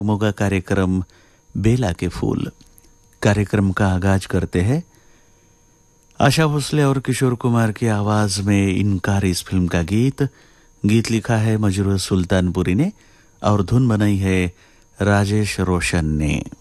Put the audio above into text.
मोगा कार्यक्रम बेला के फूल कार्यक्रम का आगाज करते हैं। आशा भोसले और किशोर कुमार की आवाज में इनकार इस फिल्म का गीत लिखा है मजरूह सुल्तानपुरी ने और धुन बनाई है राजेश रोशन ने।